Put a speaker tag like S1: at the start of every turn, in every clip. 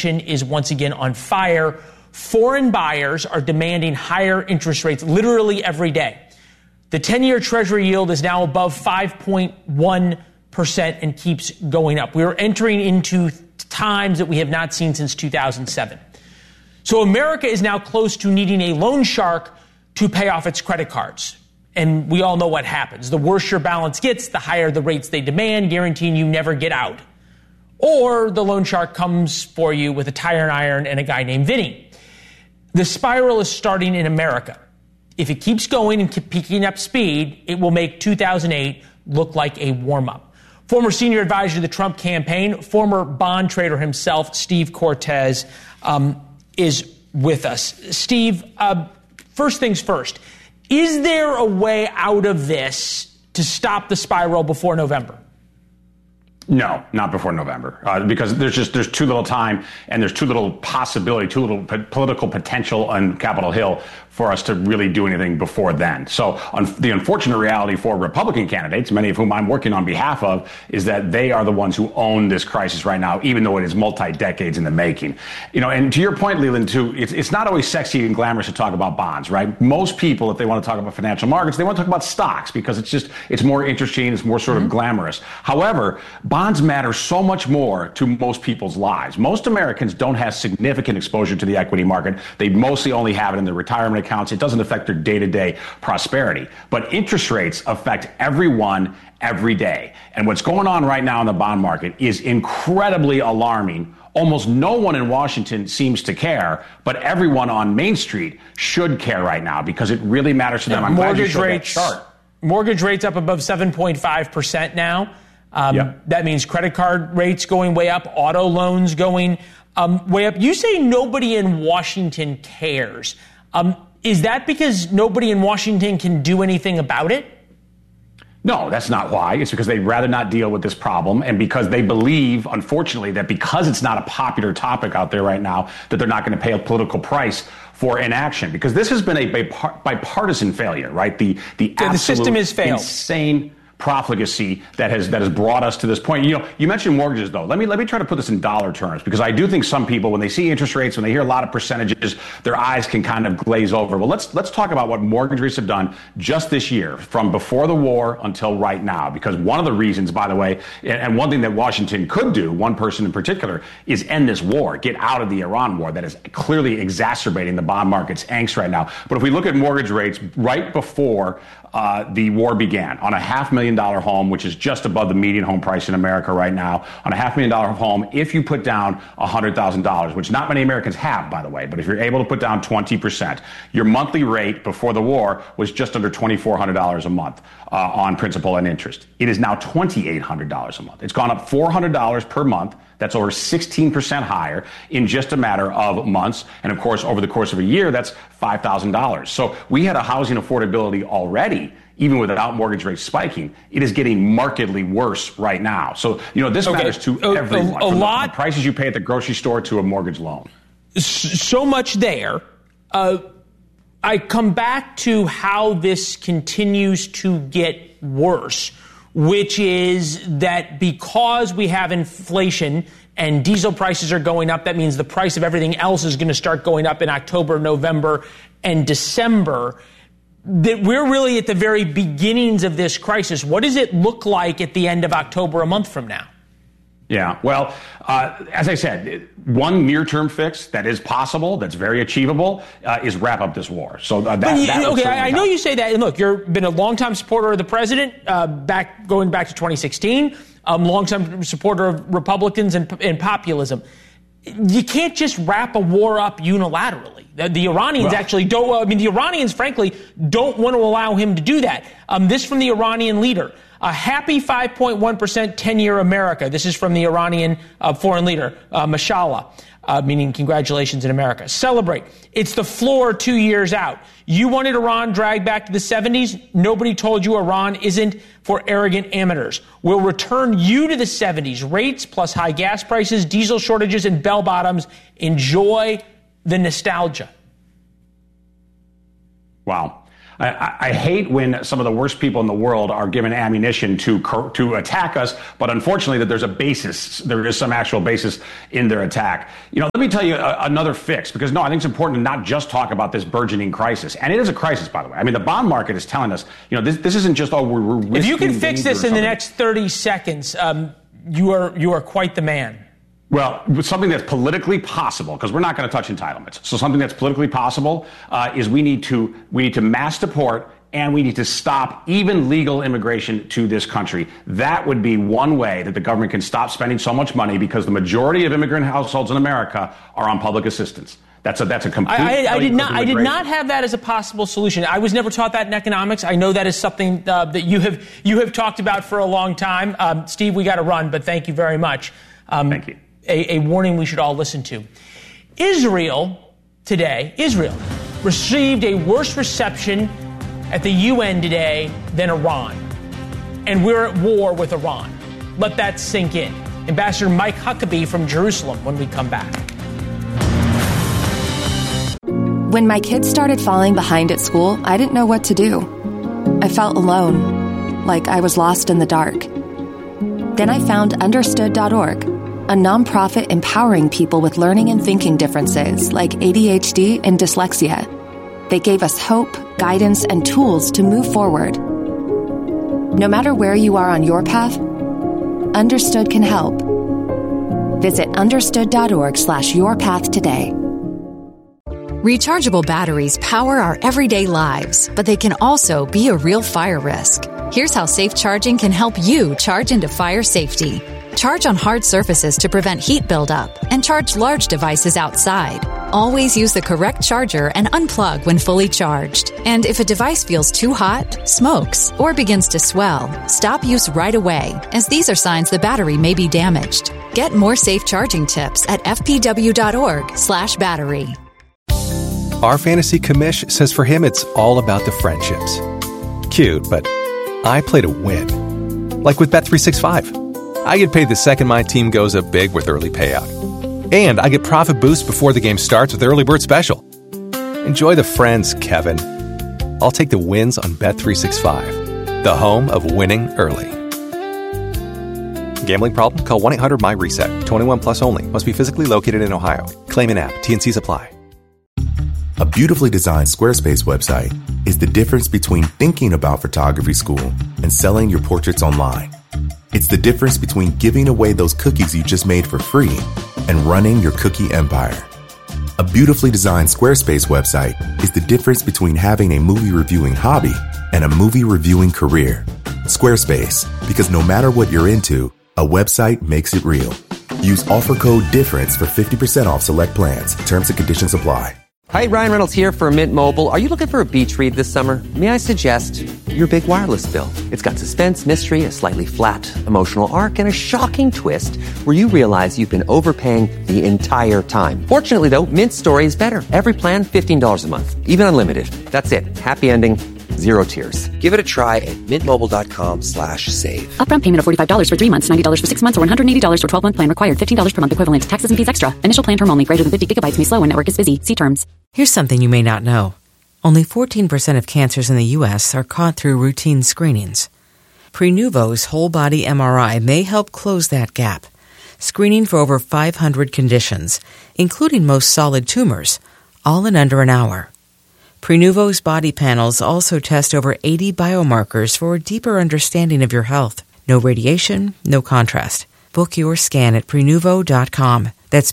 S1: inflation is once again on fire. Foreign buyers are demanding higher interest rates literally every day. The 10-year Treasury yield is now above 5.1% and keeps going up. We are entering into times that we have not seen since 2007. So America is now close to needing a loan shark to pay off its credit cards. And we all know what happens. The worse your balance gets, the higher the rates they demand, guaranteeing you never get out. Or the loan shark comes for you with a tire iron and a guy named Vinny. The spiral is starting in America. If it keeps going and keep picking up speed, it will make 2008 look like a warm-up. Former senior advisor to the Trump campaign, former bond trader himself, Steve Cortes, is with us. Steve, first things first, is there a way out of this to stop the spiral before November?
S2: No, not before November, because there's too little time and there's too little possibility, too little political potential on Capitol Hill for us to really do anything before then. So the unfortunate reality for Republican candidates, many of whom I'm working on behalf of, is that they are the ones who own this crisis right now, even though it is multi-decades in the making. You know, and to your point, Leland, too, it's not always sexy and glamorous to talk about bonds, right? Most people, if they want to talk about financial markets, they want to talk about stocks because it's more interesting, it's more sort of glamorous. However, bonds matter so much more to most people's lives. Most Americans don't have significant exposure to the equity market. They mostly only have it in their retirement accounts. It doesn't affect their day-to-day prosperity. But interest rates affect everyone every day. And what's going on right now in the bond market is incredibly alarming. Almost no one in Washington seems to care, but everyone on Main Street should care right now because it really matters to them. I'm glad you showed that chart.
S1: Mortgage rates up above 7.5% now. That means credit card rates going way up, auto loans going way up. You say nobody in Washington cares. Is that because nobody in Washington can do anything about it?
S2: No, that's not why. It's because they'd rather not deal with this problem and because they believe, unfortunately, that because it's not a popular topic out there right now, that they're not going to pay a political price for inaction. Because this has been a bipartisan failure, right? The
S1: system has failed.
S2: Insane profligacy that has brought us to this point. You know, you mentioned mortgages, though. Let me try to put this in dollar terms, because I do think some people, when they see interest rates, when they hear a lot of percentages, their eyes can kind of glaze over. Well, let's talk about what mortgage rates have done just this year, from before the war until right now. Because one of the reasons, by the way, and one thing that Washington could do, one person in particular, is end this war, get out of the Iran war that is clearly exacerbating the bond market's angst right now. But if we look at mortgage rates right before the war began, on a $500,000 home, which is just above the median home price in America right now, on a $500,000 home, if you put down $100,000, which not many Americans have, by the way, but if you're able to put down 20%, your monthly rate before the war was just under $2,400 a month on principal and interest. It is now $2,800 a month. It's gone up $400 per month. That's over 16% higher in just a matter of months. And of course, over the course of a year, that's $5,000. So we had a housing affordability already, even without mortgage rates spiking. It is getting markedly worse right now. So, you know, this matters to everyone. From the prices you pay at the grocery store to a mortgage loan.
S1: So much there. I come back to how this continues to get worse, which is that because we have inflation and diesel prices are going up, that means the price of everything else is going to start going up in October, November, and December. That we're really at the very beginnings of this crisis. What does it look like at the end of October, a month from now?
S2: Yeah, well, as I said, one near-term fix that is possible, that's very achievable, is wrap up this war. So
S1: I know you say that. And look, you've been a longtime supporter of the president, going back to 2016, longtime supporter of Republicans and populism. You can't just wrap a war up unilaterally. The Iranians actually don't. I mean, the Iranians, frankly, don't want to allow him to do that. This from the Iranian leader. A happy 5.1% 10-year America. This is from the Iranian foreign leader, Mashallah, meaning congratulations in America. Celebrate. It's the floor 2 years out. You wanted Iran dragged back to the 70s. Nobody told you Iran isn't for arrogant amateurs. We'll return you to the 70s. Rates plus high gas prices, diesel shortages, and bell bottoms. Enjoy the nostalgia.
S2: Wow. I hate when some of the worst people in the world are given ammunition to attack us, but unfortunately that there's a basis, there is some actual basis in their attack. Let me tell you another fix, because I think it's important to not just talk about this burgeoning crisis. And it is a crisis, by the way. I mean, the bond market is telling us, this isn't just, we're risking.
S1: If you can fix this in the next 30 seconds, you are quite the man.
S2: Well, something that's politically possible, because we're not going to touch entitlements. So something that's politically possible is we need to mass deport, and we need to stop even legal immigration to this country. That would be one way that the government can stop spending so much money, because the majority of immigrant households in America are on public assistance. That's a complete.
S1: I did not have that as a possible solution. I was never taught that in economics. I know that is something that you have talked about for a long time. Steve, we got to run, but thank you very much.
S2: Thank you.
S1: A warning we should all listen to. Israel received a worse reception at the UN today than Iran. And we're at war with Iran. Let that sink in. Ambassador Mike Huckabee from Jerusalem when we come back.
S3: When my kids started falling behind at school, I didn't know what to do. I felt alone, like I was lost in the dark. Then I found Understood.org, a nonprofit empowering people with learning and thinking differences like ADHD and dyslexia. They gave us hope, guidance, and tools to move forward. No matter where you are on your path, Understood can help. Visit understood.org/yourpath today.
S4: Rechargeable batteries power our everyday lives, but they can also be a real fire risk. Here's how safe charging can help you charge into fire safety. Charge on hard surfaces to prevent heat buildup, and charge large devices outside. Always use the correct charger and unplug when fully charged. And if a device feels too hot, smokes, or begins to swell, stop use right away, as these are signs the battery may be damaged. Get more safe charging tips at fpw.org/battery.
S5: Our fantasy commish says for him it's all about the friendships. Cute, but I play to win. Like with Bet365. I get paid the second my team goes up big with early payout. And I get profit boost before the game starts with Early Bird Special. Enjoy the friends, Kevin. I'll take the wins on Bet365, the home of winning early. Gambling problem? Call 1-800-MY-RESET. 21 plus only. Must be physically located in Ohio. Claim in app. T&Cs apply.
S6: A beautifully designed Squarespace website is the difference between thinking about photography school and selling your portraits online. It's the difference between giving away those cookies you just made for free and running your cookie empire. A beautifully designed Squarespace website is the difference between having a movie reviewing hobby and a movie reviewing career. Squarespace, because no matter what you're into, a website makes it real. Use offer code DIFFERENCE for 50% off select plans. Terms and conditions apply.
S7: Hi, Ryan Reynolds here for Mint Mobile. Are you looking for a beach read this summer? May I suggest your big wireless bill? It's got suspense, mystery, a slightly flat emotional arc, and a shocking twist where you realize you've been overpaying the entire time. Fortunately, though, Mint's story is better. Every plan, $15 a month. Even unlimited. That's it. Happy ending. Zero tears. Give it a try at mintmobile.com/save.
S8: Upfront payment of $45 for 3 months, $90 for 6 months, or $180 for 12-month plan required. $15 per month equivalent. Taxes and fees extra. Initial plan term only. Greater than 50 gigabytes may slow when network is busy. See terms.
S9: Here's something you may not know. Only 14% of cancers in the U.S. are caught through routine screenings. Prenuvo's whole-body MRI may help close that gap, screening for over 500 conditions, including most solid tumors, all in under an hour. Prenuvo's body panels also test over 80 biomarkers for a deeper understanding of your health. No radiation, no contrast. Book your scan at Prenuvo.com. That's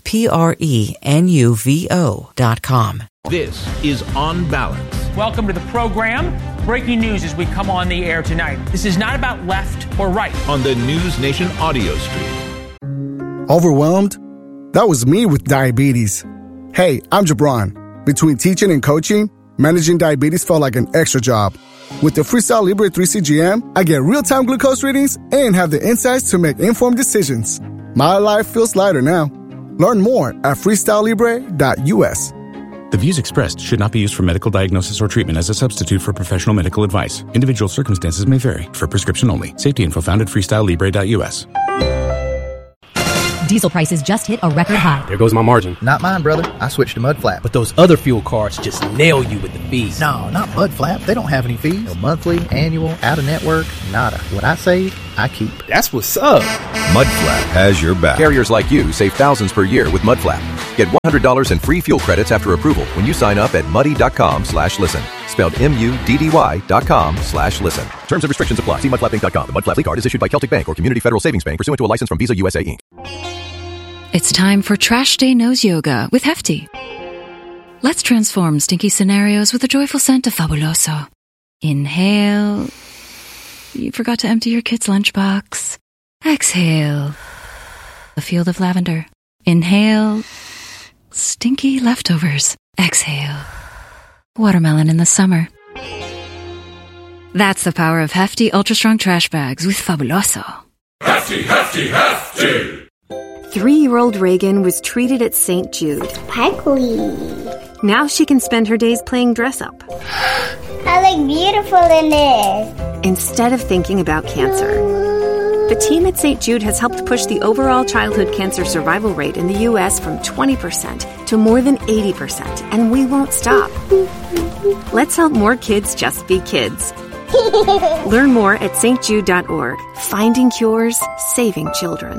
S9: Prenuvo.com.
S10: This is On Balance.
S1: Welcome to the program. Breaking news as we come on the air tonight. This is not about left or right.
S10: On the News Nation audio stream.
S11: Overwhelmed? That was me with diabetes. Hey, I'm Jabron. Between teaching and coaching, managing diabetes felt like an extra job. With the Freestyle Libre 3 CGM, I get real-time glucose readings and have the insights to make informed decisions. My life feels lighter now. Learn more at freestylelibre.us.
S12: The views expressed should not be used for medical diagnosis or treatment as a substitute for professional medical advice. Individual circumstances may vary. For prescription only. Safety info found at freestylelibre.us.
S13: Diesel prices just hit a record high.
S14: There goes my margin.
S15: Not mine, brother. I switched to Mudflap.
S14: But those other fuel cards just nail you with the fees.
S15: No, not Mudflap. They don't have any fees. No monthly, annual, out-of-network, nada. What I save, I keep.
S14: That's what's up.
S16: Mudflap has your back.
S17: Carriers like you save thousands per year with Mudflap. Get $100 in free fuel credits after approval when you sign up at muddy.com/listen. Spelled MUDDY.com/listen. Terms and restrictions apply. See mudflapinc.com. The Mudflap card is issued by Celtic Bank or Community Federal Savings Bank pursuant to a license from Visa USA Inc.
S18: It's time for Trash Day Nose Yoga with Hefty. Let's transform stinky scenarios with a joyful scent of Fabuloso. Inhale. You forgot to empty your kid's lunchbox. Exhale. A field of lavender. Inhale. Stinky leftovers. Exhale. Watermelon in the summer. That's the power of Hefty Ultra Strong Trash Bags with Fabuloso.
S10: Hefty, hefty, hefty!
S19: 3-year-old Reagan was treated at St. Jude.
S20: Sparkly.
S19: Now she can spend her days playing dress-up.
S20: I look beautiful in this.
S19: Instead of thinking about cancer. The team at St. Jude has helped push the overall childhood cancer survival rate in the U.S. from 20% to more than 80%, and we won't stop. Let's help more kids just be kids. Learn more at stjude.org. Finding cures, saving children.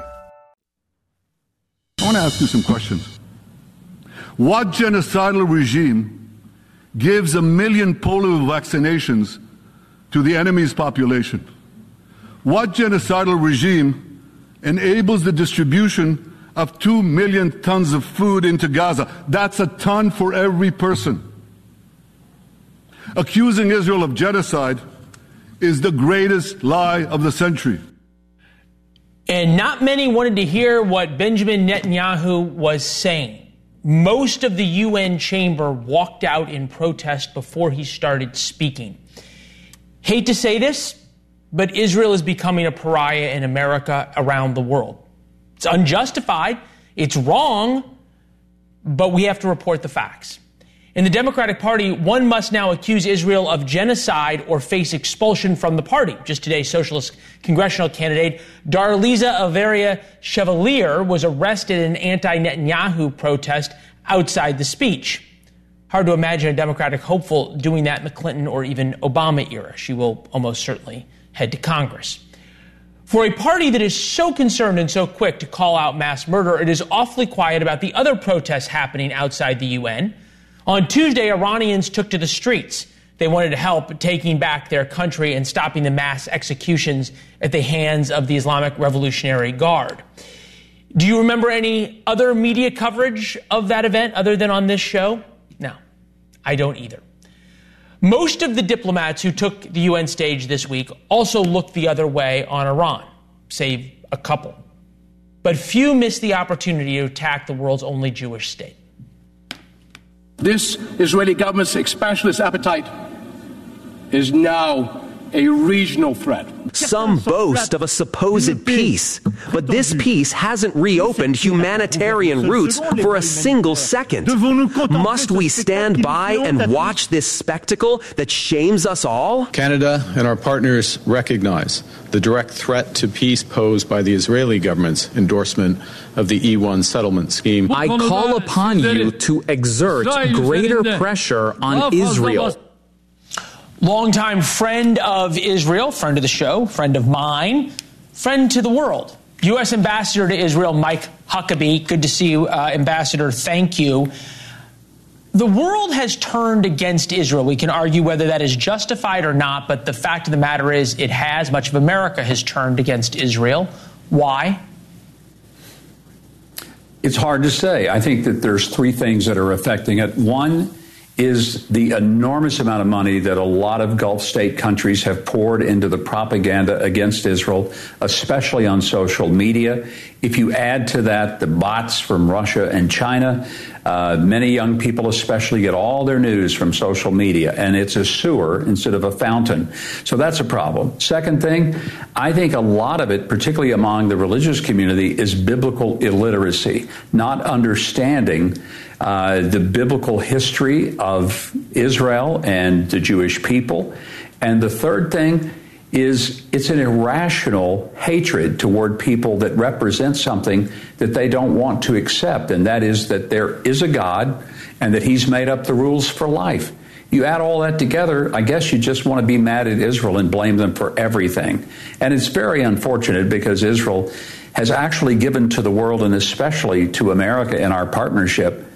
S21: I want to ask you some questions. What genocidal regime gives 1 million polio vaccinations to the enemy's population? What genocidal regime enables the distribution of 2 million tons of food into Gaza? That's a ton for every person. Accusing Israel of genocide is the greatest lie of the century.
S1: And not many wanted to hear what Benjamin Netanyahu was saying. Most of the UN chamber walked out in protest before he started speaking. Hate to say this, but Israel is becoming a pariah in America, around the world. It's unjustified, it's wrong, but we have to report the facts. In the Democratic Party, one must now accuse Israel of genocide or face expulsion from the party. Just today, Socialist congressional candidate Darliza Averia Chevalier was arrested in an anti-Netanyahu protest outside the speech. Hard to imagine a Democratic hopeful doing that in the Clinton or even Obama era. She will almost certainly head to Congress. For a party that is so concerned and so quick to call out mass murder, it is awfully quiet about the other protests happening outside the UN. On Tuesday, Iranians took to the streets. They wanted to help taking back their country and stopping the mass executions at the hands of the Islamic Revolutionary Guard. Do you remember any other media coverage of that event other than on this show? No, I don't either. Most of the diplomats who took the UN stage this week also looked the other way on Iran, save a couple. But few missed the opportunity to attack the world's only Jewish state.
S22: This Israeli government's expansionist appetite is now a regional threat.
S7: Some boast of a supposed peace, but this peace hasn't reopened humanitarian routes for a single second. Must we stand by and watch this spectacle that shames us all?
S23: Canada and our partners recognize the direct threat to peace posed by the Israeli government's endorsement of the E1 settlement scheme.
S24: I call upon you to exert greater pressure on Israel.
S1: Longtime friend of Israel, friend of the show, friend of mine, friend to the world. U.S. Ambassador to Israel, Mike Huckabee. Good to see you, Ambassador. Thank you. The world has turned against Israel. We can argue whether that is justified or not, but the fact of the matter is it has. Much of America has turned against Israel. Why?
S25: It's hard to say. I think that there's three things that are affecting it. One is the enormous amount of money that a lot of Gulf state countries have poured into the propaganda against Israel, especially on social media. If you add to that the bots from Russia and China, many young people especially get all their news from social media, and it's a sewer instead of a fountain. So that's a problem. Second thing, I think a lot of it, particularly among the religious community, is biblical illiteracy, not understanding the biblical history of Israel and the Jewish people. And the third thing is it's an irrational hatred toward people that represent something that they don't want to accept, and that is that there is a God and that he's made up the rules for life. You add all that together, I guess you just want to be mad at Israel and blame them for everything. And it's very unfortunate because Israel has actually given to the world, and especially to America in our partnership,